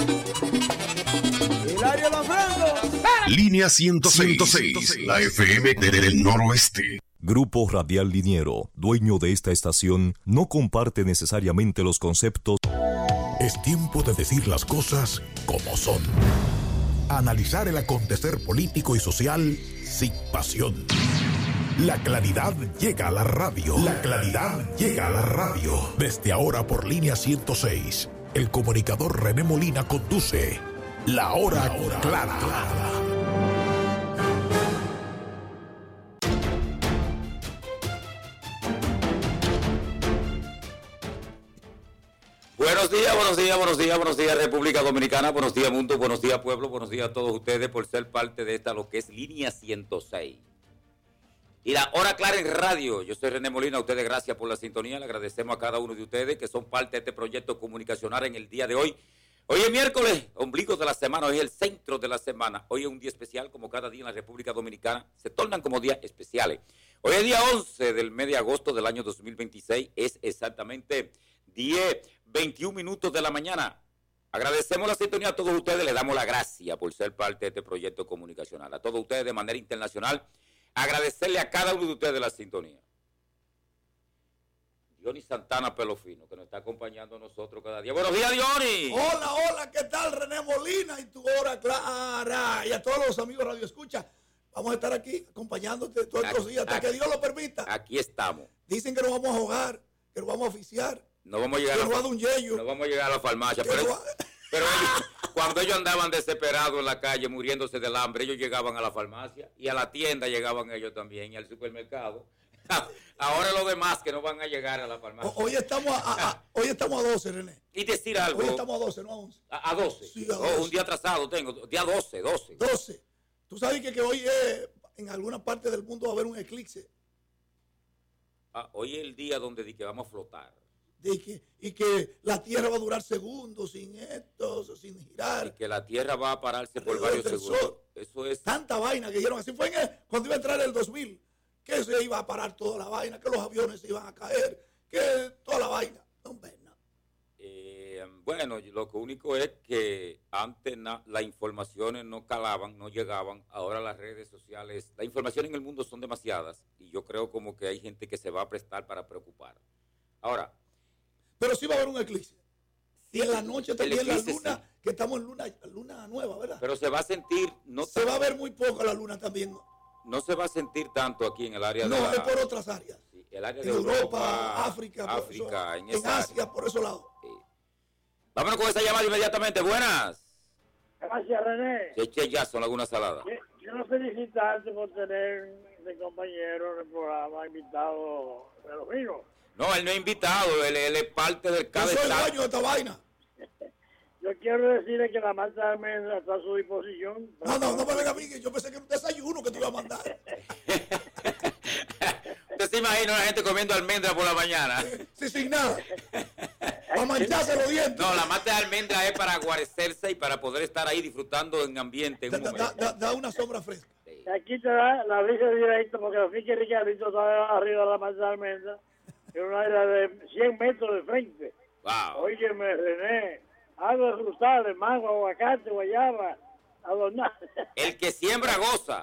Hilario Manfredo. Línea 106, la FM del noroeste. Grupo Radial Liniero, dueño de esta estación, no comparte necesariamente los conceptos. Es tiempo de decir las cosas como son. Analizar el acontecer político y social sin pasión. La claridad llega a la radio. La claridad llega a la radio. Desde ahora por Línea 106, el comunicador René Molina conduce La Hora Clara. Buenos días, buenos días, buenos días, buenos días República Dominicana, buenos días mundo, buenos días pueblo, buenos días a todos ustedes por ser parte de esta, lo que es Línea 106. Y La Hora Clara en radio. Yo soy René Molina, a ustedes gracias por la sintonía, le agradecemos a cada uno de ustedes que son parte de este proyecto comunicacional en el día de hoy. Hoy es miércoles, ombligo de la semana, hoy es el centro de la semana. Hoy es un día especial, como cada día en la República Dominicana, se tornan como días especiales. Hoy es día 11 del mes de agosto del año 2026, es exactamente 10:21 minutos de la mañana. Agradecemos la sintonía a todos ustedes, les damos la gracia por ser parte de este proyecto comunicacional. A todos ustedes de manera internacional, agradecerle a cada uno de ustedes la sintonía. Diony Santana Pelofino, que nos está acompañando a nosotros cada día. ¡Buenos días, Diony! Hola, hola, ¿qué tal, René Molina y tu Hora Clara? Y a todos los amigos Radio Escucha, vamos a estar aquí acompañándote todos estos días, hasta que Dios lo permita. Aquí estamos. Dicen que nos vamos a ahogar, que nos vamos a oficiar. No vamos a llegar a la farmacia, pero ellos, cuando ellos andaban desesperados en la calle, muriéndose del hambre, ellos llegaban a la farmacia y a la tienda llegaban ellos también y al supermercado. Ahora los demás que no van a llegar a la farmacia. Hoy estamos a 12, René. Y decir algo. Hoy estamos a 12, no a 11. ¿A 12? Sí, a 12. Un día atrasado tengo, día 12. 12. Tú sabes que hoy en alguna parte del mundo va a haber un eclipse. Hoy es el día donde di que vamos a flotar. Y que la Tierra va a durar segundos sin sin girar. Y que la Tierra va a pararse por varios segundos. Eso es. Tanta vaina que dijeron. Así fue cuando iba a entrar el 2000. Que se iba a parar toda la vaina, que los aviones se iban a caer, que toda la vaina. No ven nada. Bueno, lo único es que antes las informaciones no calaban, no llegaban. Ahora las redes sociales, la información en el mundo son demasiadas. Y yo creo como que hay gente que se va a prestar para preocupar. Ahora. Pero sí va a haber un eclipse. Sí, y en la noche también la luna, sí. Que estamos en luna nueva, ¿verdad? Pero se va a sentir. Se va a ver muy poco la luna también. No se va a sentir tanto aquí en el área de es por otras áreas. Sí, el área de Europa, África, en Asia, por esos lados. Sí. Vámonos con esa llamada inmediatamente. Buenas. Gracias, René. Cheche Jackson, Laguna Salada. Quiero felicitarte por tener de compañero en el programa invitado de los vinos. No, él no es invitado, él es parte del Yo soy dueño de esta vaina. Yo quiero decirle que la malta de almendra está a su disposición. No me venga a mí, que yo pensé que era un desayuno que te iba a mandar. ¿Usted se imagina a la gente comiendo almendra por la mañana? Sí, sin nada. Para mancharse los dientes. No, la malta de almendra es para guarecerse y para poder estar ahí disfrutando en ambiente. Da una sombra fresca. Sí. Aquí te da la brisa directa, porque la ficha Ricardito está arriba de la malta de almendra, en una área de 100 metros de frente. Wow. Óyeme, René. Algo de frutales, mango, aguacate, guayaba, adornar. El que siembra goza.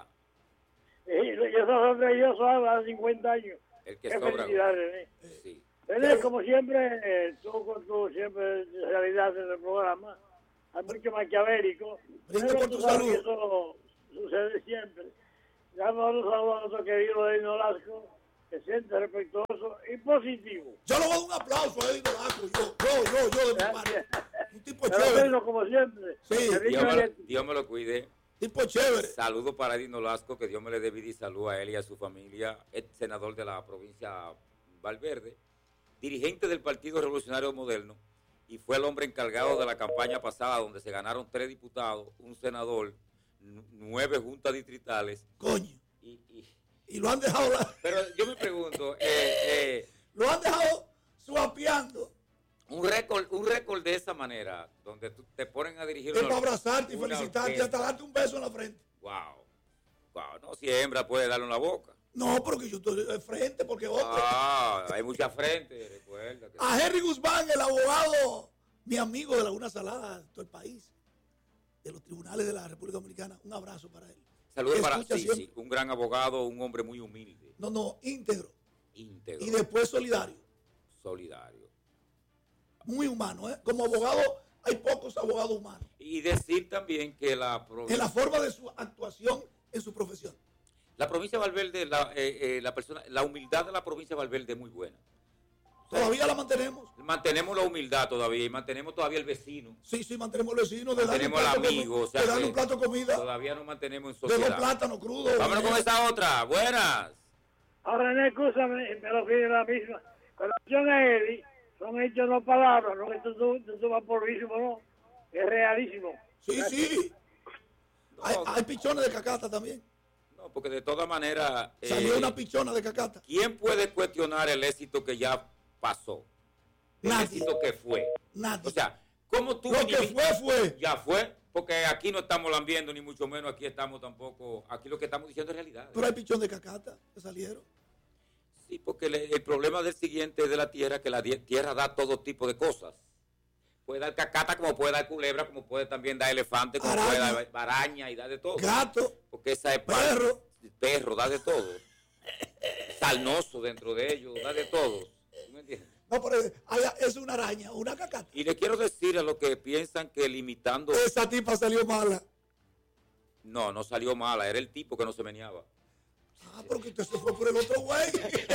Yo soy hace 50 años. El que Qué sobra felicidad, René. Sí. René, como siempre, tú con tu siempre realidad en el programa, hay mucho maquiavélico. Pero tú sabes que eso sucede siempre. Damos un saludo a nuestro querido Edino Lasco, que siente respetuoso y positivo. Yo le voy a dar un aplauso a Edino Lasco, yo de mi parte. Un tipo pero chévere. Bueno, como siempre. Sí. Dios me lo cuide. Tipo chévere. Saludos para Edino Lasco, que Dios me le dé vida y salud a él y a su familia. Es senador de la provincia Valverde, dirigente del Partido Revolucionario Moderno, y fue el hombre encargado de la campaña pasada, donde se ganaron 3 diputados, un senador, 9 juntas distritales. Coño. Y lo han dejado. Pero yo me pregunto. Lo han dejado suapeando. Un récord de esa manera, donde te ponen a dirigir. Es para abrazarte y felicitarte y hasta darte un beso en la frente. Wow. No, si hembra puede darle en la boca. No, pero que yo estoy de frente porque otro. Hay mucha frente, recuerda. A Henry Guzmán, el abogado, mi amigo de Laguna Salada, todo el país. de los tribunales de la República Dominicana. Un abrazo para él. Saludos para sí, un gran abogado, un hombre muy humilde. No, íntegro. Íntegro. Y después solidario. Solidario. Muy humano, ¿eh? Como abogado hay pocos abogados humanos. Y decir también que en la forma de su actuación en su profesión. La provincia de Valverde, la humildad de la provincia de Valverde es muy buena. Todavía la mantenemos. Mantenemos la humildad todavía y mantenemos todavía el vecino. Sí, mantenemos el vecino. Mantenemos al amigo. O sea, de darle un plato de comida. Todavía nos mantenemos en sociedad. De los plátanos crudos. Vámonos con esta otra. Buenas. Ahora, René, escúchame, me lo pide la misma. Con relación a Eli, son hechos no palabras, no que tú vas por vicio, no. Es realísimo. Sí. No, hay pichones de cacata también. No, porque de todas maneras... Salió una pichona de cacata. ¿Quién puede cuestionar el éxito que ya pasó? El éxito que fue. Nadie. O sea, ¿cómo tú... Lo que fue. Ya fue, porque aquí no estamos lambiendo, ni mucho menos aquí estamos tampoco... Aquí lo que estamos diciendo es realidad. Pero hay pichón de cacata que salieron. Sí, porque el problema del siguiente de la tierra es que la tierra da todo tipo de cosas. Puede dar cacata, como puede dar culebra, como puede también dar elefante, como puede dar araña y da de todo. Gato. Porque esa es perro, da de todo. Salnoso dentro de ellos, da de todo. ¿Tú me entiendes? No, pero es una araña, una cacata. Y le quiero decir a los que piensan que limitando... Esa tipa salió mala. No salió mala, era el tipo que no se meneaba. Porque usted se fue por el otro güey.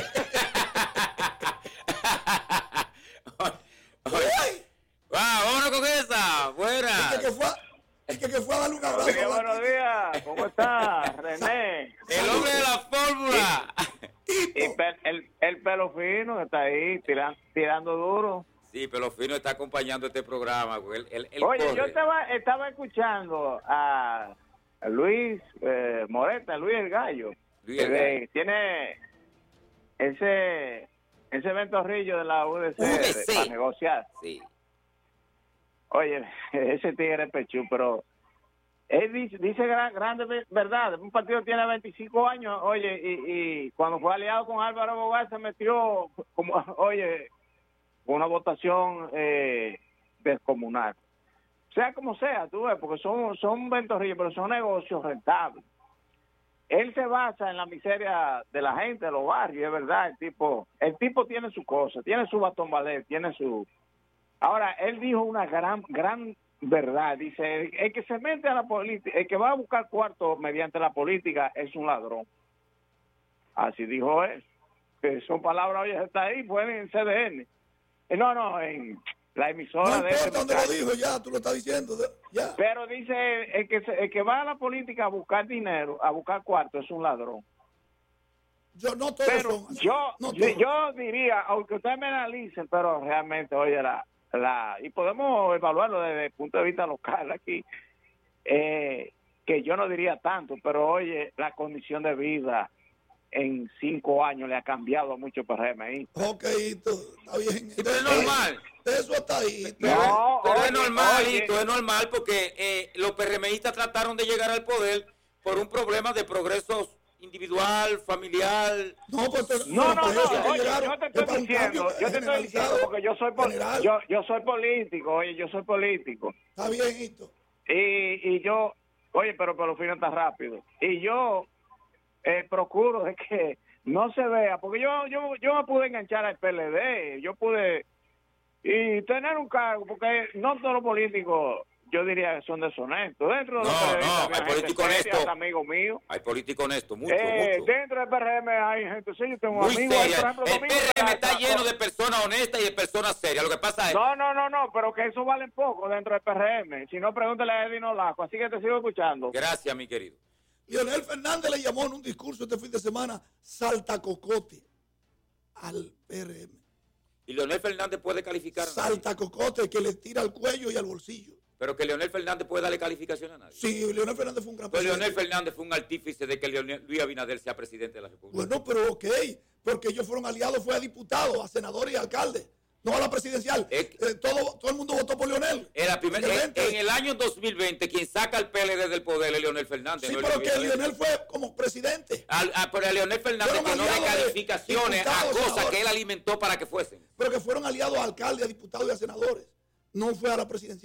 Vámonos con esa. Buena. El que fue a darle un abrazo. Buenos días. ¿Cómo está, René? El hombre de la fórmula. Y el pelo fino está ahí tirando duro. Sí, Pelo Fino está acompañando este programa. Oye, corre. Yo estaba escuchando a Luis Moreta, Luis el Gallo. Tiene ese ventorrillo de la UDC. Para negociar. Sí. Oye, ese tigre es pechú, pero él dice grandes verdades. Un partido tiene 25 años, oye, y cuando fue aliado con Álvaro Bogar se metió, una votación descomunal. Sea como sea, tú ves, porque son ventorrillos, pero son negocios rentables. Él se basa en la miseria de la gente, de los barrios, es verdad. El tipo tiene su cosa, tiene su batón ballet, tiene su... Ahora, él dijo una gran verdad. Dice, el que se mete a la política, el que va a buscar cuarto mediante la política es un ladrón. Así dijo él. Que son palabras, oye, está ahí, pueden en CDN. No, en la emisora no importa dónde lo dijo ya, tú lo estás diciendo. Ya. Pero dice, el que va a la política a buscar dinero, a buscar cuarto, es un ladrón. No todos son así. Yo diría, aunque ustedes me analicen, pero realmente, oye, y podemos evaluarlo desde el punto de vista local aquí, que yo no diría tanto, pero oye, la condición de vida en 5 años le ha cambiado mucho PRM. Ok, está bien. Pero es normal. Eso está ahí. Pero es normal, es normal porque los PRMistas trataron de llegar al poder por un problema de progresos individual, familiar. No, yo te estoy diciendo porque yo soy político, oye, yo soy político. Está bien, Hito. Y yo, oye, pero Pelo Fino está rápido. Y yo procuro de que no se vea, porque yo me pude enganchar al PLD, yo pude y tener un cargo, porque no todos los políticos, yo diría que son deshonestos. Dentro de hay políticos honestos, amigo mío. Hay políticos honestos, mucho. Dentro del PRM hay gente, sí, yo tengo muy amigos. Seria. Por ejemplo, el PRM está lleno de personas honestas y de personas serias. Lo que pasa es... No, pero que eso vale poco dentro del PRM. Si no, pregúntale a Edwin Laco. Así que te sigo escuchando. Gracias, mi querido. Leonel Fernández le llamó en un discurso este fin de semana saltacocote al PRM. ¿Y Leonel Fernández puede calificar? Saltacocote, que le tira al cuello y al bolsillo. Pero que Leonel Fernández puede darle calificación a nadie. Sí, Leonel Fernández fue un gran presidente. Leonel Fernández fue un artífice de que Luis Abinader sea presidente de la República. Bueno, pero ok, porque ellos fueron aliados, fue a diputados, a senadores y alcaldes. No a la presidencial. Todo el mundo votó por Leonel. En el año 2020, quien saca al PLD del poder es Leonel Fernández. Sí, pero que Leonel fue como presidente. Pero a Leonel Fernández que no le calificaciones a cosas que él alimentó para que fuesen. Pero que fueron aliados a alcaldes, a diputados y a senadores. No fue a la presidencial.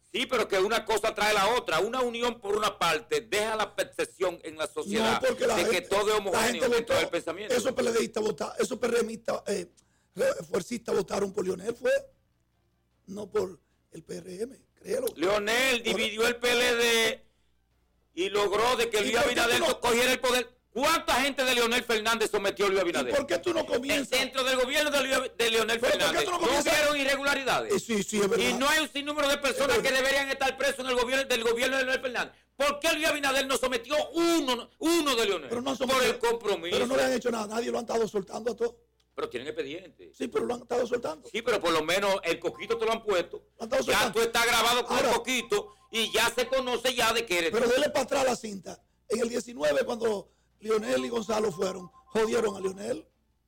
Sí, pero que una cosa trae la otra. Una unión por una parte deja la percepción en la sociedad de que todo es homogéneo dentro del pensamiento. Esos PLDistas votaron, esos PRMistas, fuercistas votaron por Leonel, fue no por el PRM, créelo. Leonel dividió el PLD y logró de que Luis Abinader cogiera el poder. ¿Cuánta gente de Leonel Fernández sometió a Luis Abinader? ¿Y por qué tú no comienzas? Dentro del gobierno de Leonel Fernández no hubieron irregularidades. Sí, es verdad. Y no hay un sinnúmero de personas que deberían estar presos en el gobierno del gobierno de Leonel Fernández. ¿Por qué Luis Abinader no sometió uno de Leonel? Pero no por el compromiso. Pero no le han hecho nada, nadie lo han estado soltando a todos. Pero tienen expediente. Sí, pero lo han estado soltando. Sí, pero por lo menos el coquito te lo han puesto. Ya tú estás grabado con el coquito y ya se conoce ya de que eres. Pero dele para atrás la cinta. En el 19, cuando Leonel y Gonzalo fueron, jodieron a Leonel.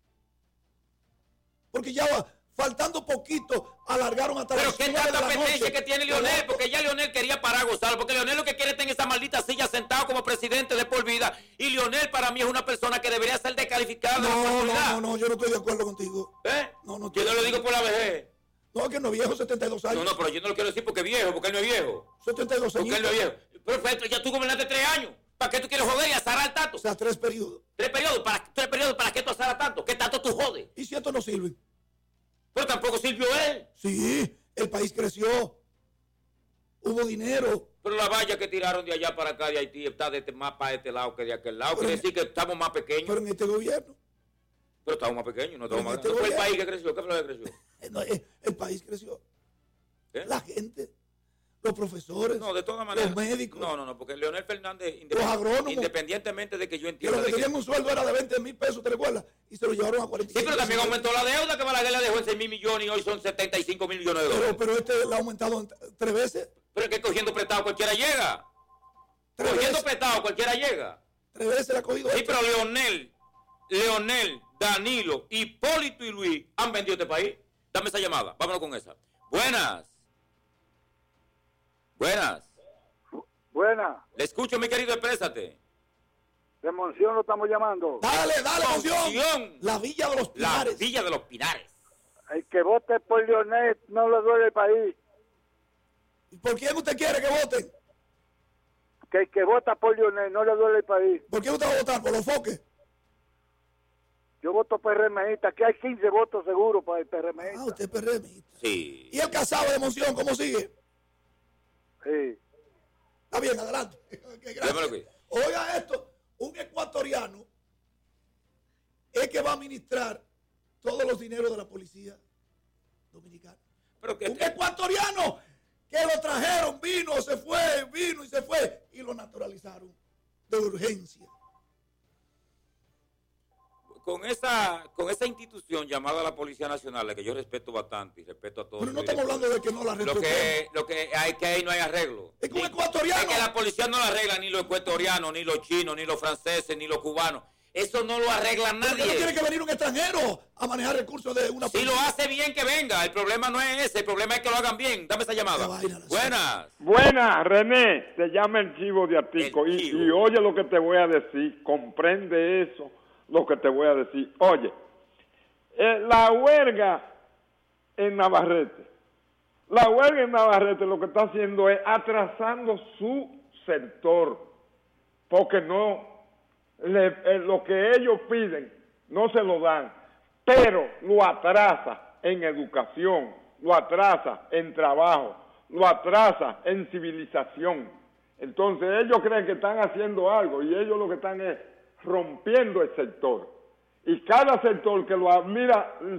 Porque ya faltando poquito, alargaron hasta pero las 9 qué de la tanta noche. apetencia que tiene Leonel, porque ya Leonel quería parar a Gonzalo, porque Leonel lo que quiere es tener esa maldita silla sentado como presidente de por vida, y Leonel para mí es una persona que debería ser descalificada de la oportunidad. No, yo no estoy de acuerdo contigo. No, yo no lo digo por la vejez. No, que no es viejo, 72 años. No, pero yo no lo quiero decir porque es viejo, porque él no es viejo. 72 años. Porque él no es viejo. Perfecto, ya tú gobernaste 3 años. ¿Para qué tú quieres joder y azarar tanto? O sea, 3 periodos. 3 periodos. ¿Para qué tú azaras tanto? ¿Qué tanto tú jodes? ¿Y si esto no sirve? Pero tampoco sirvió él. Sí, el país creció. Hubo dinero. Pero la valla que tiraron de allá para acá de Haití está más para este lado que de aquel lado. Quiere decir que estamos más pequeños. Pero en este gobierno. Pero estamos más pequeños, no estamos más grandes. ¿Fue el país que creció? ¿Qué fue lo que creció? No, el país creció. ¿Qué? La gente. Los profesores, no, de todas maneras, los médicos. No, porque Leonel Fernández, los agrónomos, independientemente de que yo entienda. Que tenían un sueldo era de 20,000 pesos, ¿te recuerdas? Y se lo llevaron a 45. Sí, pero también aumentó la deuda, que Balaguer le dejó en 6,000 millones y hoy son 75 mil millones de dólares. Pero este lo ha aumentado 3 veces. Pero es que cogiendo prestado cualquiera llega. Cogiendo prestado cualquiera llega. 3 veces le ha cogido. Sí, pero Leonel, Danilo, Hipólito y Luis han vendido este país. Dame esa llamada, vámonos con esa. Buenas. Buenas. Le escucho, mi querido, exprésate. De Monción lo estamos llamando. Dale, Monción. La Villa de los Pinares. La Villa de los Pinares. El que vote por Leonel no le duele el país. ¿Y por quién usted quiere que voten? Que el que vota por Leonel no le duele el país. ¿Por qué usted va a votar? ¿Por los foques? Yo voto PRMista. Aquí hay 15 votos seguros para el PRMista. Ah, usted es PRMista. Sí. ¿Y el Casado de Monción cómo sigue? Sí. Está bien, adelante. Okay, oiga esto, un ecuatoriano es que va a administrar todos los dineros de la policía dominicana. ¿Pero qué? Un ecuatoriano que lo trajeron, vino y se fue y lo naturalizaron de urgencia. Con esa institución llamada la Policía Nacional, la que yo respeto bastante y respeto a todos. Pero no estamos hablando de que no la respetemos. Lo que hay que ahí no hay arreglo. Es que un ecuatoriano. Es que la policía no la arregla ni los ecuatorianos, ni los chinos, ni los franceses, ni los cubanos. Eso no lo arregla nadie. ¿Por qué no tiene que venir un extranjero a manejar recursos de una policía? Si lo hace bien, que venga. El problema no es ese, el problema es que lo hagan bien. Dame esa llamada. Buenas, René. Se llama el Chivo de Atico. Y oye lo que te voy a decir. Comprende eso. Lo que te voy a decir. Oye, la huelga en Navarrete lo que está haciendo es atrasando su sector, porque no, lo que ellos piden no se lo dan, pero lo atrasa en educación, lo atrasa en trabajo, lo atrasa en civilización. Entonces ellos creen que están haciendo algo y ellos lo que están es rompiendo el sector. Y cada sector que lo admira,